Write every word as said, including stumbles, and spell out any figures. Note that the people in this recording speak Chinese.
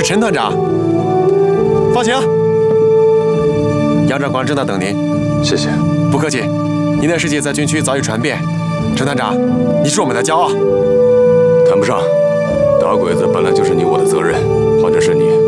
陈团长。放行。杨长官正在等您。 谢谢。 不客气。您的事迹在军区早已传遍，陈团长，你是我们的骄傲。 谈不上，打鬼子本来就是你我的责任，换成是你。